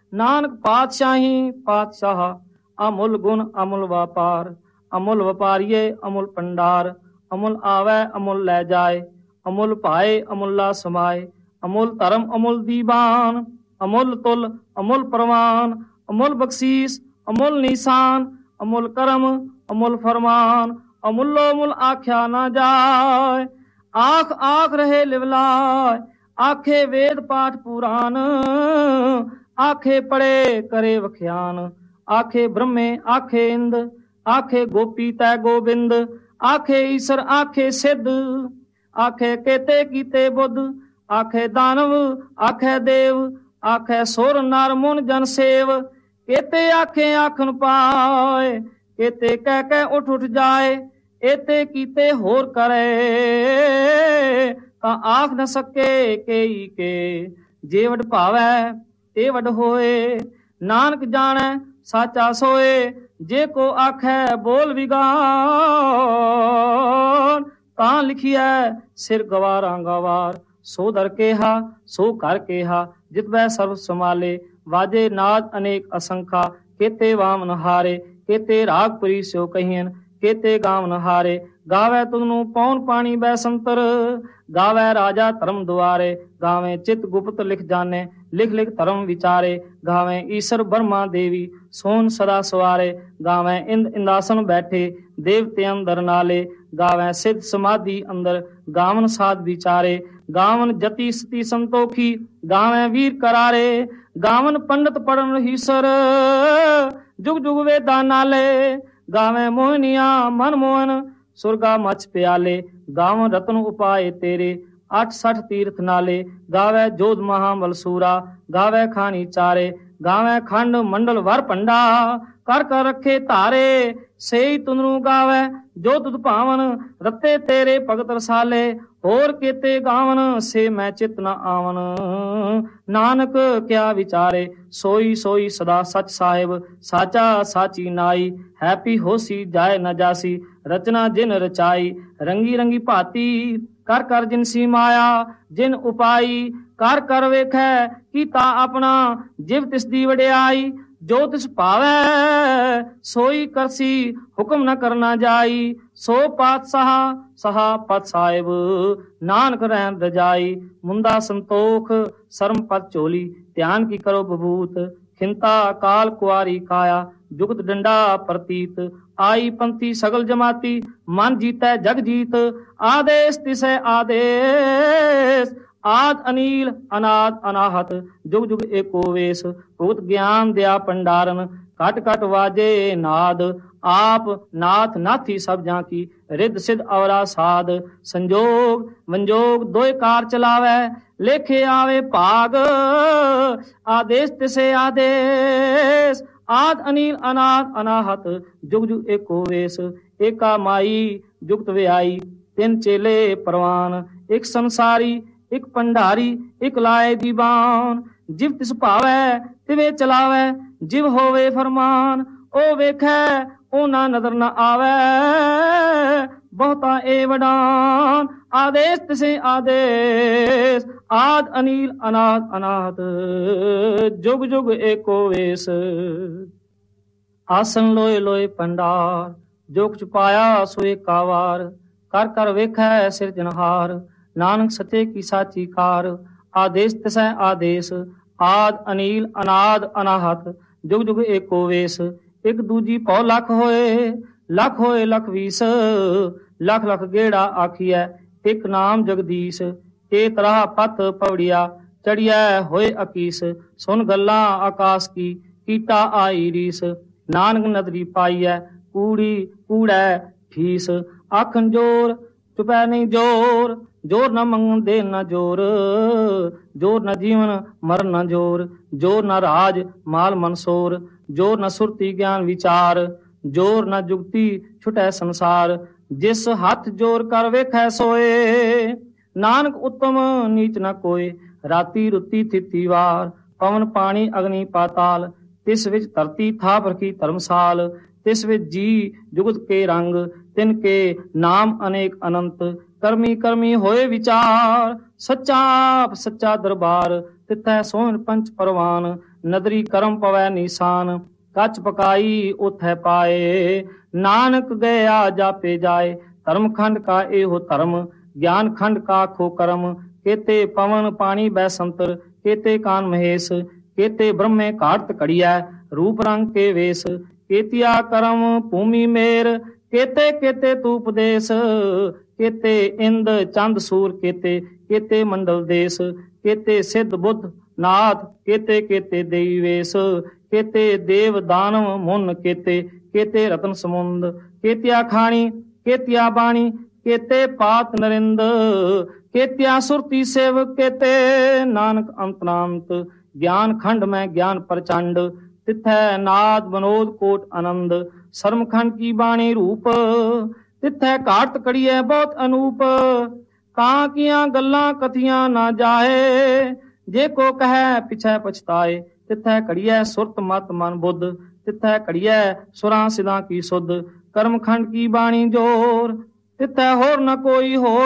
ਨਾਨਕ ਪਾਤਸ਼ਾਹੀ ਪਾਤਸ਼ਾਹ, ਅਮੁੱਲ ਗੁਣ ਅਮੁੱਲ ਵਪਾਰ, ਅਮੁੱਲ ਵਪਾਰੀਏ ਅਮੁੱਲ ਭੰਡਾਰ, ਅਮੁੱਲ ਆਵੈ ਅਮੁੱਲ ਲੈ ਜਾਏ, ਅਮੁੱਲ ਭਾਏ ਅਮੁੱਲਾ ਸਮਾਏ, ਅਮੁੱਲ ਧਰਮ ਅਮੁੱਲ ਦੀਵਾਨ, ਅਮੁੱਲ ਤੁਲ ਅਮੁੱਲ ਪ੍ਰਵਾਨ, ਅਮੁੱਲ ਬਖਸ਼ੀਸ ਅਮੁੱਲ ਨੀਸਾਨ, ਅਮੁੱਲ ਕਰਮ ਅਮੁੱਲ ਫਰਮਾਨ, ਅਮੁੱਲੋ ਮੁੱਲ ਆਖਿਆ ਨਾ ਜਾਏ। ਆਖ ਆਖ ਰਹੇ ਲਿਵਲਾਏ, ਆਖੇ ਵੇਦ ਪਾਠ ਪੁਰਾਨ, ਆਖੇ ਪੜੇ ਕਰੇ ਵਖਿਆਨ, ਆਖੇ ਬ੍ਰਹਮੇ ਆਖੇ ਇੰਦ, ਆਖੇ ਗੋਪੀ ਤੈ ਗੋਬਿੰਦ, ਆਖੇ ਈਸ਼ਰ ਆਖੇ ਸਿੱਧ, ਆਖੇ ਕੇਤੇ ਕੀਤੇ ਬੁੱਧ, ਆਖੇ ਦਾਨਵ ਆਖੇ ਦੇਵ, ਆਖੇ ਸੁਰ ਨਰ ਮੁਨ ਜਨ ਸੇਵ, ਕੇਤੇ ਆਖੇ ਆਖਣ ਪਾਏ, ਕੇਤੇ ਕਹਿ ਕਹਿ ਉੱਠ ਉੱਠ ਜਾਏ, ਏਤੇ ਕੀਤੇ ਹੋਰ ਕਰੇ ਤਾਂ ਆਖ ਨ ਸਕੇ ਕੇਈ ਕੇ, ਜੇ ਵਡ ਭਾਵੈ ਤੇ ਵਡ ਹੋਏ, ਨਾਨਕ ਜਾਣੈ ਸਾਚਾ ਸੋਏ, ਜੇ ਕੋ ਆਖੈ ਬੋਲ ਵਿਗਾਨ, ਤਾਂ ਲਿਖੀਐ ਸਿਰ ਗਵਾਰਾਂ ਗਵਾਰ, ਸੋ ਦਰ ਕੇਹਾ ਸੋ ਕਰ ਕੇਹਾ, ਜਿਤ ਬੈ ਸਰਬ ਸਮਾਲੇ, ਵਾਜੇ ਨਾਦ ਅਨੇਕ ਅਸੰਖਾ, ਕੇਤੇ ਵਾਮਨ ਹਾਰੇ, ਕੇਤੇ ਰਾਗਪੁਰੀ ਸਿਓ ਕਹੀਨ, ਕੇਤੇ ਗਾਵਨ ਹਾਰੇ, ਗਾਵੇ ਤੁਧਨੂੰ ਪੌਣ ਪਾਣੀ ਬੈ ਸੰਤਰ, ਗਾਵੇ ਰਾਜਾ ਧਰਮ ਦੁਆਰੇ, ਗਾਵੇ ਚਿਤ ਗੁਪਤ ਲਿਖ ਜਾਣੇ, ਲਿਖ ਲਿਖ ਧਰਮ ਵਿਚਾਰੇ, ਗਾਵੇ ਈਸ਼ਰ ਬਰਮਾ ਦੇਵੀ ਸੋਨ ਸਦਾ ਸਵਾਰੇ, ਗਾਵੇ ਇੰਦ ਇੰਦਾਸਨ ਬੈਠੇ ਦੇਵਤੇ ਅੰਦਰ ਨਾਲੇ, ਗਾਵੇ ਸਿੱਧ ਸਮਾਧੀ ਅੰਦਰ, ਗਾਵਨ ਸਾਧ ਵਿਚਾਰੇ, ਗਾਵਨ ਜਤੀ ਸਤੀ ਸੰਤੋਖੀ, ਗਾਵੇ ਵੀਰ ਕਰਾਰੇ, ਗਾਵਨ ਪੰਡਤ ਪੜਨ ਹੀਸਰ, ਜੁਗ ਜੁਗ ਵੇਦਾਂ ਨਾਲੇ, ਗਾਵੇਂ ਮੋਹਨੀਆਂ ਮਨ ਮੋਹਨ, ਸੁਰਗਾ ਮਛ ਪਿਆਲੇ, ਗਾਵਨ ਰਤਨ ਉਪਾਏ ਤੇਰੇ, 860 ਤੀਰਥ ਨਾਲੇ, ਗਾਵੇ ਜੋਧ ਮਹਾਬਲ ਸੂਰਾ, ਗਾਵੇ ਖਾਣੀ ਚਾਰੇ, ਗਾਵੇ ਖੰਡ ਮੰਡਲ ਵਰ ਭੰਡਾ, ਕਰ ਕਰ ਰੱਖੇ ਧਾਰੇ, ਸੇਈ ਤੁਨਰੂ ਗਾਵੇ ਜੋ ਤੁਧ ਭਾਵਨ, ਰਤੇ ਤੇਰੇ ਭਗਤ ਰਸਾਲੇ, ਹੋਰ ਕੇਤੇ ਗਾਵਨ ਸੇ ਮੈਂ ਚਿਤ ਨ ਆਵਨ, ਨਾਨਕ ਕਿਆ ਵਿਚਾਰੇ, ਸੋਈ ਸੋਈ ਸਦਾ ਸਚ ਸਾਹਿਬ, ਸਾਚਾ ਸਾਚੀ ਨਾਈ, ਹੈਪੀ ਹੋਸੀ ਜਾਏ ਨ ਜਾਸੀ, ਰਚਨਾ ਜਿਨ ਰਚਾਈ, ਰੰਗੀ ਰੰਗੀ ਭਾਤੀ, ਕਰ ਕਰ ਜਿਨਸੀ ਮਾਇਆ ਜਿਨ ਉਪਾਈ, ਕਰ ਕਰ ਵੇਖੈ ਕੀਤਾ ਆਪਣਾ, ਜਿਵ ਤਿਸ ਦੀ ਵਡਿਆਈ, ਜੋ ਤਿਸ ਭਾਵੈ ਸੋਈ ਕਰਸੀ, ਹੁਕਮ ਨ ਕਰਨਾ ਜਾਈ, ਸੋ ਪਾਤਸ਼ਾਹ ਸਹਾ ਪਤ ਸਾਹਿਬ, ਨਾਨਕ ਰਹਿਣ ਰਜਾਈ, ਮੁੰਦਾ ਸੰਤੋਖ ਸਰਮ ਪਤ ਚੋਲੀ, ਧਿਆਨ ਕੀ ਕਰੋ ਬਭੂਤ, ਖਿੰਤਾ ਕਾਲ ਕੁਆਰੀ ਕਾਇਆ, ਜੁਗਤ ਡੰਡਾ ਪ੍ਰਤੀਤ, ਆਈ ਪੰਥੀ ਸਗਲ ਜਮਾਤੀ, ਮਨ ਜੀਤੈ ਜਗ ਜੀਤ, ਆਦੇਸ਼ ਤਿਸੈ ਆਦੇਸ਼, ਆਦ ਅਨੀਲ ਅਨਾਦ ਅਨਾਹਤ, ਜੁਗ ਜੁਗ ਏਕੋ ਵੇਸ, ਭੂਤ ਗਿਆਨ ਦਿਆ ਭੰਡਾਰਨ, ਘਟ ਘਟ ਵਾਜੇ ਨਾਦ, ਆਪ ਨਾਥ ਨਾਥੀ ਸਭ ਜਾਂ ਕੀ, ਰਿੱਧ ਸਿੱਧ ਅਵਰਾ ਸਾਧ, ਸੰਜੋਗ ਵੰਜੋਗ ਦੋਇ ਕਾਰ ਚਲਾਵੈ, ਲੇਖੇ ਆਵੇ ਭਾਗ, ਆਦੇਸ਼ ਤਿਸੇ ਆਦੇਸ਼, ਆਦ ਅਨੀਲ ਅਨਾਦ ਅਨਾਹਤ, ਜੁਗ ਜੁਗ ਏਕੋ ਵੇਸ, ਏਕਾ ਮਾਈ ਜੁਗਤ ਵਿਆਈ, ਤਿੰਨ ਚੇਲੇ ਪ੍ਰਵਾਨ, ਇੱਕ ਸੰਸਾਰੀ ਇੱਕ ਭੰਡਾਰੀ, ਇੱਕ ਲਾਏ ਦੀਵਾਨ, ਜਿਵ ਤਿਸ ਭਾਵੈ ਤਿਵੇਂ ਚਲਾਵੈ, ਜਿਵ ਹੋਵੇ ਫਰਮਾਨ, ਉਹ ਵੇਖੈ ਉਹ ਨਾ ਨਜ਼ਰ ਨ ਆਵੈ, ਬਹੁਤਾ ਏ ਵਡਾਨ, ਆਦੇਸ਼ ਤਿਸੇ ਆਦੇਸ਼, ਆਦ ਅਨੀਲ ਅਨਾਦ ਅਨਾਹਤ, ਜੁਗ ਜੁਗ ਏਕੋ ਵੇਸ, ਆਸਨ ਲੋਏ ਲੋਏ ਭੰਡਾਰ, ਜੋ ਕੁਛ ਪਾਇਆ ਸੋ ਏਕਾ ਵਾਰ, ਕਰ ਕਰ ਵੇਖੈ ਸਿਰਜਨਹਾਰ, ਨਾਨਕ ਸੱਚੇ ਕੀ ਸਾਚੀ ਕਾਰ, ਆਦੇਸ਼ ਤਿਸੈ ਆਦੇਸ਼, ਆਦ ਅਨੀਲ ਅਨਾਦ ਅਨਾਹਤ, ਜੁਗ ਜੁਗ ਏਕੋ ਵੇਸ, ਇੱਕ ਦੂਜੀ ਭਉ ਲੱਖ ਹੋਏ ਲੱਖ ਵੀਸ, ਲੱਖ ਲੱਖ ਗੇੜਾ ਆਖੀਐ, ਇੱਕ ਨਾਮ ਜਗਦੀਸ਼, ਇਹ ਤਰ੍ਹਾਂ ਪਤ ਪਵੜਿਆ, ਚੜਿਐ ਹੋਏ ਅਕੀਸ, ਸੁਨ ਗੱਲਾਂ ਆਕਾਸ਼ ਕੀ, ਕੀਟਾ ਆਈ ਰੀਸ, ਨਾਨਕ ਨਦਰੀ ਪਾਈਐ, ਕੂੜੀ ਕੂੜੈ ਠੀਸ, ਆਖਣ ਜੋਰ ਚੁਪੈ ਨਹੀਂ ਜੋਰ, ਜੋਰ ਨ ਮੰਗਣ ਦੇ ਨ ਜੋਰ, ਜੋਰ ਨ ਜੀਵਨ ਮਰਨ ਨ ਜੋਰ, ਜੋਰ ਨ ਰਾਜ ਮਾਲ ਮਨਸੋਰ, ਜੋਰ ਨ ਸੁਰਤੀ ਗਿਆਨ ਵਿਚਾਰ, ਜੋਰ ਨ ਜੁਗਤੀ ਛੁਟੈ ਸੰਸਾਰ, ਜਿਸ ਹੱਥ ਜੋਰ ਕਰ ਵੇਖੈ ਸੋਏ, ਨਾਨਕ ਉਤਮ ਨੀਚ ਨ ਕੋਏ, ਰਾਤੀ ਰੁੱਤੀ ਥਿਤੀ ਵਾਰ, ਪਵਨ ਪਾਣੀ ਅਗਨੀ ਪਾਤਾਲ, ਤਿਸ ਵਿੱਚ ਧਰਤੀ ਥਾਪ ਰਖੀ ਧਰਮਸਾਲ, ਤਿਸ ਵਿੱਚ ਜੀ ਜੁਗਤ ਕੇ ਰੰਗ, ਤਿਨ ਕੇ ਨਾਮ ਅਨੇਕ ਅਨੰਤ, ਕਰਮੀ ਕਰਮੀ ਹੋਏ ਵਿਚਾਰ, ਸੱਚਾ ਸੱਚਾ ਦਰਬਾਰ, ਤਿਥੈ ਸੋਹਣ ਪੰਚ ਪਰਵਾਨ, ਨਦਰੀ ਕਰਮ ਪਵੈ ਨੀਸਾਨ, ਕੱਚ ਪਕਾਈ ਉਥੈ ਪਾਏ, ਨਾਨਕ ਗਿਆ ਜਾਪੇ ਜਾਏ। ਧਰਮ ਖੰਡ ਕਾ ਇਹੋ ਧਰਮ, ਗਿਆਨ ਖੰਡ ਕਾ ਖੋ ਕਰਮ, केते पवन पानी बैसंतर, केते कान महेश, केते ब्रह्मे घाट कड़िया, रूप रंग के वेश, केतिया करम भूमि मेर, केते केते तू उपदेश, केते इंद चंद सूर, केते केते मंडल देश, केते सिद्ध बुद्ध नाथ, केते केते देवी वेश, केते देव दानव मुन, केते केते रतन समुंद, केतिया खाणी केतिया बाणी, केते पात नरिंद, केतिया सुरती सेव, केते नानक अंतनांत, ज्ञान खंड में ज्ञान प्रचंड, तिथै नाद बनोद कोट आनंद, शर्म खंड की बाणी रूप, तिथै घाट कड़िए बहुत अनूप, कां किया गल्लां कथियां ना जाए, जे को कहे पिछै पछताए, तिथै कड़िए सुरत मत मन बुद्ध, तिथै कड़िए सुरां सिदां की सुध, कर्म खंड की बाणी जोर, तिथै होर न कोई होर,